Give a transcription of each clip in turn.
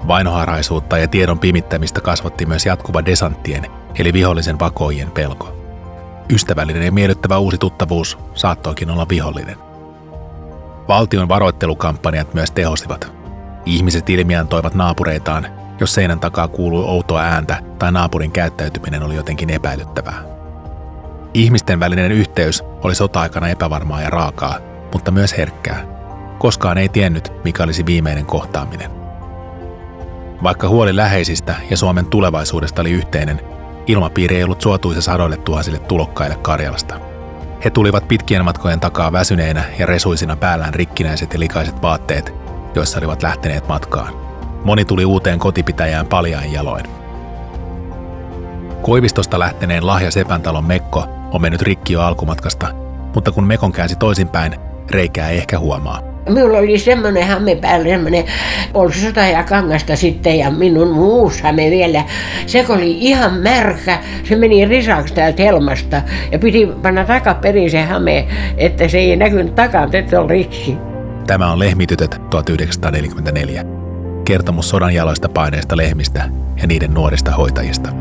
Vainoharhaisuutta ja tiedon pimittämistä kasvatti myös jatkuva desanttien, eli vihollisen vakoojien pelko. Ystävällinen ja miellyttävä uusi tuttavuus saattoikin olla vihollinen. Valtion varoittelukampanjat myös tehosivat. Ihmiset ilmiantoivat naapureitaan, jos seinän takaa kuului outoa ääntä tai naapurin käyttäytyminen oli jotenkin epäilyttävää. Ihmisten välinen yhteys oli sota-aikana epävarmaa ja raakaa, mutta myös herkkää. Koskaan ei tiennyt, mikä olisi viimeinen kohtaaminen. Vaikka huoli läheisistä ja Suomen tulevaisuudesta oli yhteinen, ilmapiiri ei ollut suotuisa sadoille tuhansille tulokkaille Karjalasta. He tulivat pitkien matkojen takaa väsyneinä ja resuisina päällään rikkinäiset ja likaiset vaatteet, joissa olivat lähteneet matkaan. Moni tuli uuteen kotipitäjään paljain jaloin. Koivistosta lähteneen Lahja Sepäntalon Mekko on mennyt rikki jo alkumatkasta, mutta kun Mekon käänsi toisinpäin, reikää ei ehkä huomaa. Minulla oli semmoinen hame päällä, semmoinen polsota ja kangasta sitten ja minun muus hame vielä. Se oli ihan märkä, se meni risaksi täältä helmasta ja piti panna takaperin se hame, että se ei näkynyt takaa, että on rikki. Tämä on Lehmitytöt 1944. Kertomus sodan jaloista paineista lehmistä ja niiden nuorista hoitajista.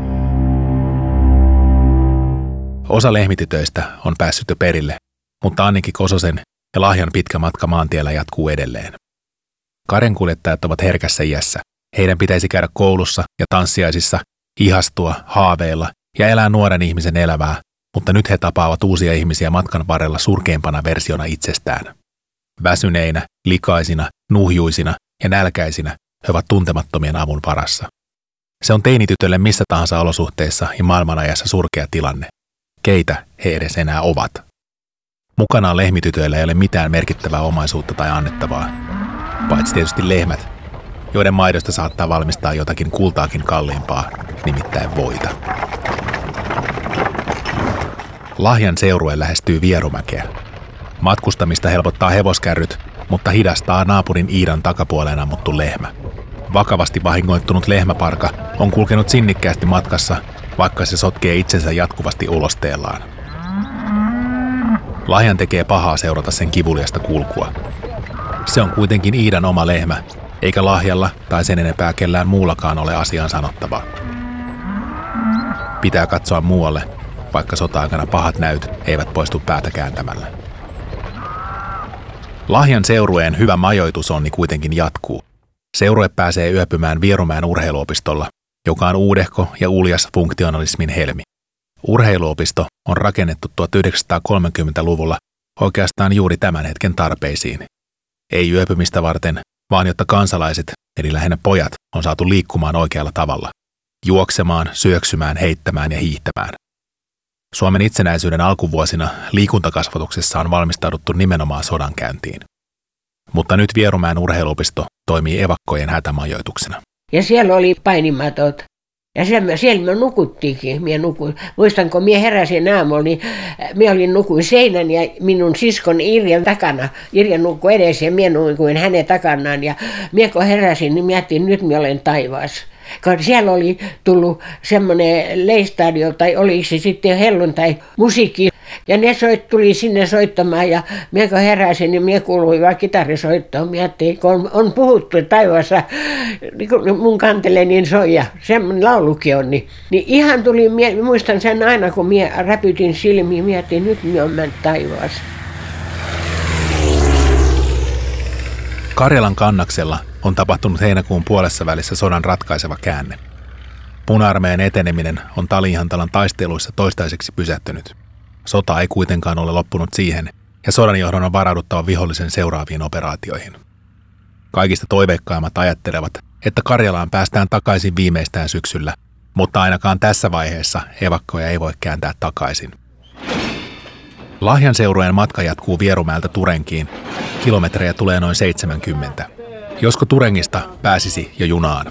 Osa lehmitytöistä on päässyt jo perille, mutta Annikki Kososen ja Lahjan pitkä matka maantiellä jatkuu edelleen. Karenkuljettajat ovat herkässä iässä. Heidän pitäisi käydä koulussa ja tanssiaisissa, ihastua, haaveilla ja elää nuoren ihmisen elämää, mutta nyt he tapaavat uusia ihmisiä matkan varrella surkeimpana versiona itsestään. Väsyneinä, likaisina, nuhjuisina ja nälkäisinä he ovat tuntemattomien avun varassa. Se on teinitytölle missä tahansa olosuhteissa ja maailmanajassa surkea tilanne. Keitä he edes enää ovat? Mukanaan lehmitytöillä ei ole mitään merkittävää omaisuutta tai annettavaa, paitsi tietysti lehmät, joiden maidosta saattaa valmistaa jotakin kultaakin kalliimpaa, nimittäin voita. Lahjan seurue lähestyy Vierumäkeä. Matkustamista helpottaa hevoskärryt, mutta hidastaa naapurin Iidan takapuoleen ammuttu lehmä. Vakavasti vahingoittunut lehmäparka on kulkenut sinnikkäästi matkassa, vaikka se sotkee itsensä jatkuvasti ulosteellaan. Lahjan tekee pahaa seurata sen kivuliasta kulkua. Se on kuitenkin Iidan oma lehmä, eikä Lahjalla tai sen enempää kellään muullakaan ole asiaan sanottavaa. Pitää katsoa muualle, vaikka sota-aikana pahat näyt eivät poistu päätä kääntämällä. Lahjan seurueen hyvä majoitusonni kuitenkin jatkuu. Seurue pääsee yöpymään Vierumäen urheiluopistolla, joka on uudehko ja uljas funktionalismin helmi. Urheiluopisto on rakennettu 1930-luvulla oikeastaan juuri tämän hetken tarpeisiin. Ei yöpymistä varten, vaan jotta kansalaiset, eli lähinnä pojat, on saatu liikkumaan oikealla tavalla. Juoksemaan, syöksymään, heittämään ja hiihtämään. Suomen itsenäisyyden alkuvuosina liikuntakasvatuksessa on valmistauduttu nimenomaan sodankäyntiin. Mutta nyt Vierumäen urheiluopisto toimii evakkojen hätämajoituksena. Ja siellä oli painimatot. Ja siellä me nukuttiinkin. Muistanko, minä heräsin aamulla, niin minä nukuin seinän ja minun siskon Irjan takana. Irja nukkui edessä ja minä nukuin hänen takanaan. Ja minä kun heräsin, niin mietin, nyt minä olen taivaassa. Kun siellä oli tullut semmoinen leistadio, tai oliko se sitten helluntai musiikki. Ja ne tuli sinne soittamaan ja minä kun heräsin, niin minä kuuluin vaan kitarisoittoon. Minä ajattelin, kun on puhuttu taivaassa, niin mun kantelee niin soi ja semmoinen laulukin on. Niin ihan tuli, muistan sen aina, kun minä räpytin silmiin, minä ajattelin, nyt minä olen mennyt taivaassa. Karjalan kannaksella on tapahtunut heinäkuun puolessa välissä sodan ratkaiseva käänne. Puna-armeijan eteneminen on Tali-Ihantalan taisteluissa toistaiseksi pysähtynyt. Sota ei kuitenkaan ole loppunut siihen, ja sodanjohdon on varauduttava vihollisen seuraaviin operaatioihin. Kaikista toiveikkaimmat ajattelevat, että Karjalaan päästään takaisin viimeistään syksyllä, mutta ainakaan tässä vaiheessa evakkoja ei voi kääntää takaisin. Lahjan seurueen matka jatkuu Vierumäeltä Turenkiin. Kilometrejä tulee noin 70. Josko Turengista pääsisi jo junaan.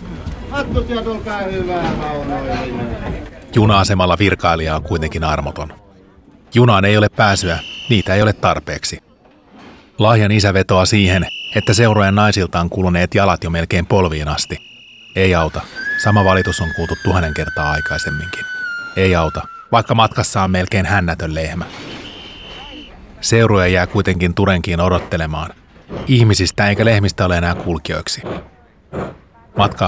Juna-asemalla virkailija on kuitenkin armoton. Junaan ei ole pääsyä, niitä ei ole tarpeeksi. Lahjan isä vetoaa siihen, että seurueen naisilta on kuluneet jalat jo melkein polviin asti. Ei auta. Sama valitus on kuultu 1000 kertaa aikaisemminkin. Ei auta, vaikka matkassa on melkein hännätön lehmä. Seurue jää kuitenkin Turenkiin odottelemaan. Ihmisistä eikä lehmistä ole enää kulkijoiksi. Matkaa